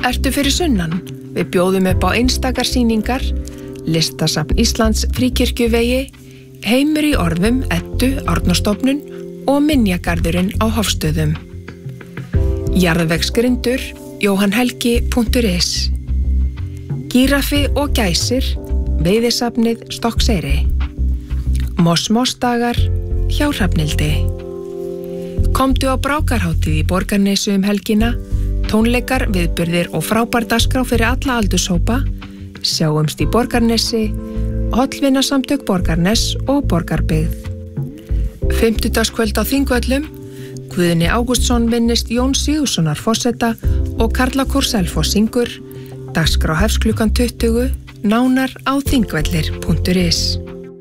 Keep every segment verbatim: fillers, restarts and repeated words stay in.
Ertu fyrir sunnan? Við bjóðum upp á einstakar sýningar, Listasafn Íslands Fríkirkjuvegi, Heimur í orðum Eddu Árnastofnun og Minjagarðurinn á Hofstöðum. Jarðvegsgrindur jóhannhelgi punktur is. Gíraffi og gæsir, veiðisafnið Stokkseyri. Moss-moss-dagar hjá Hrafnhildi. Komdu á Brákarhátíð í Borgarnesi um helgina, tónleikar, viðburðir og frábær dagskrá fyrir alla aldurshópa, sjáumst í Borgarnesi, Hollvinasamtök Borgarnes og Borgarbyggð. Fimmtudagskvöld á Þingvöllum, Guðni Ágústsson minnist Jón Sigurðssonar forseta og Karlakór Selfoss syngur, dagskrá hefst klukkan tuttugu, nánar á þingvellir punktur is.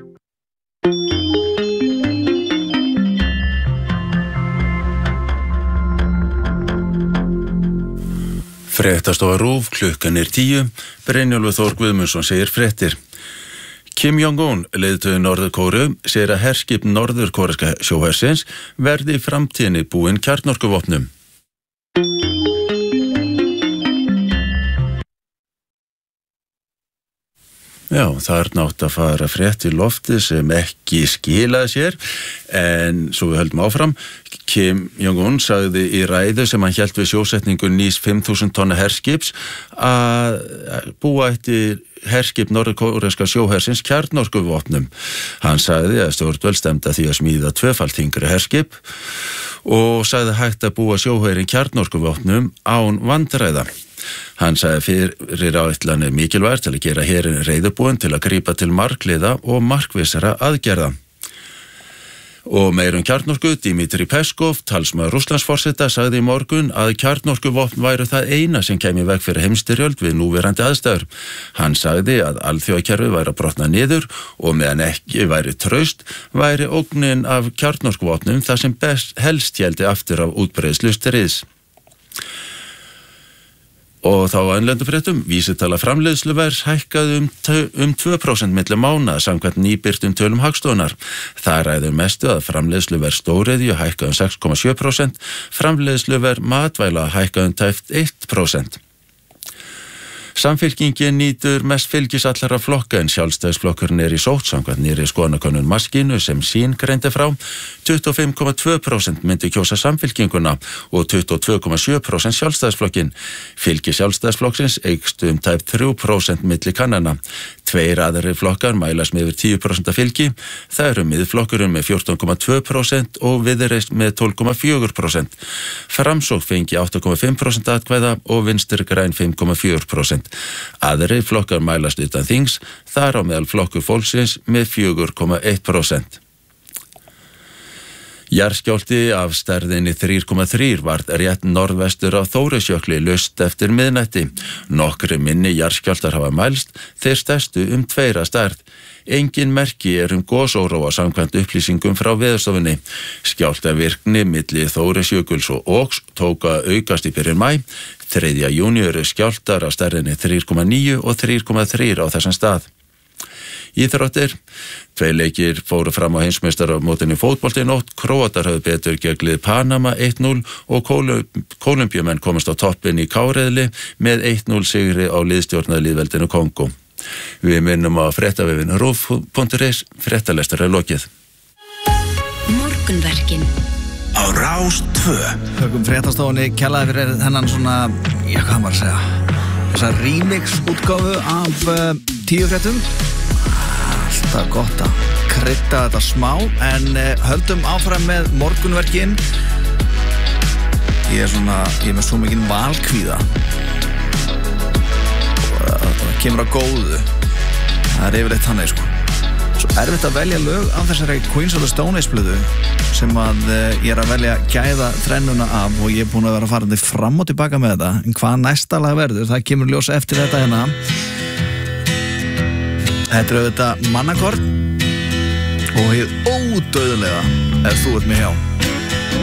Fréttastofa RÚV, klukkan er tíu, Brynjólfur Þór Guðmundsson segir fréttir. Kim Jong-un, leiðtogi Norður-Kóreu, segir að herskip norður-kóreska sjóhersins verði í framtíðinni búin kjarnorkuvopnum. Já, það er nátt að fara frétt í lofti sem ekki skilaði sér, en svo við höldum áfram. Kim Jong-un sagði í ræðu sem hann hélt við sjósetningu nýs fimm þúsund tonna herskips að búa eftir herskip norður-kóreska sjóhersins kjarnorkuvopnum. Hann sagði að stjórnvöld stemdi að því að smíða tvöfalt þyngri herskip og sagði hægt að búa sjóherin kjarnorkuvopnum án vandræða. Hann sagði fyrir áætlanir mikilvægt til að gera herin reiðubúin til að grípa til markliða og markvissara aðgerða. Og meirum kjarnorku, Dmitri Peskov, talsmaður Rússlandsforseta, sagði í morgun að kjarnorkuvopn væru það eina sem kæmi í veg fyrir heimsstyrjöld við núverandi aðstæður. Hann sagði að alþjóðakerfi væri að brotna niður og meðan ekki væri traust, væri ógnin af kjarnorkuvopnum það sem best helst héldi aftur af útbreiðslu stríðs. Og þá að innlendum fréttum, vísitala framleiðsluverðs hækkaði um, um tvö prósent milli mánaða samkvæmt nýbirtum tölum Hagstofunnar. Það ræður mestu að framleiðsluverð stóriðju hækkaði um sex komma sjö prósent, framleiðsluverð matvæla hækkaði um tæpt eitt prósent. Samfylkingin nýtur mest fylgis allra flokka en Sjálfstæðisflokkurinn er í sótt samkvæmt nýrri skoðanakönnun Maskínu sem sín greindi frá. tuttugu og fimm komma tvö prósent myndi kjósa Samfylkinguna og tuttugu og tvö komma sjö prósent Sjálfstæðisflokkin. Fylgi Sjálfstæðisflokksins eykst um tæpt þrjú prósent milli kannana. Tveir aðrir flokkar mælast með yfir tíu prósent af fylgi. Það eru Miðflokkurinn með fjórtán komma tvö prósent og Viðreisn með tólf komma fjögur prósent. Framsókn fengi átta komma fimm prósent atkvæða og Vinstri græn fimm komma fjögur prósent. Aðrir flokkar mælast utan þings, þar á meðal flokkur fólksins með fjögur komma eitt prósent. Jarðskjálfti af stærðinni þrjú komma þrjú varð rétt norðvestur af Þórisjökli laust eftir miðnætti. Nokkri minni jarðskjálftar hafa mælst, þeir stærstu um tveira stærð. Engin merki er um gosóróa samkvæmt upplýsingum frá Veðurstofunni. Skjálftavirkni milli Þórisjökuls og Óks tók að aukast í byrjun maí. þriðja júní eru skjálftar af stærðinni þrjú komma níu og þrjú komma þrjú á þessum stað. Íþróttir. Tvei leikir fóru fram á heimsmeistaramótinu í fótbolta í nótt. Króatar höfðu betur gegn lið Panama eitt núll og Kólumbíumenn komast á toppinn í Káriðli með eitt núll sigri á liðstjórnaða lýðveldinu Kongó. Við minnum á fréttavefinn rúv punktur is, fréttalestur er lokið. Morgunverkin á Rás tvö. Högum fréttastofunni kjallaði fyrir hennan svona, já hvað maður að segja, þessa remix útgáfu af uh, tíu fréttum. Alltaf gott að krydda þetta smá, en uh, höldum áfram með morgunverkin. Ég er svona, ég er með svo mikinn valkvíða. Það kemur á góðu. Það er yfirleitt þannig sko. Svo erfitt að velja lög af þessari Queens of the Stone Age plötu sem að ég er að velja gæða þrennuna af og ég er búin að vera farandi fram og tilbaka með þetta. En hvað næsta lag verður, það kemur ljós eftir þetta hérna. Þetta er auðvitað Mannakorn og hið ódauðlega Ef þú ert mig hjá.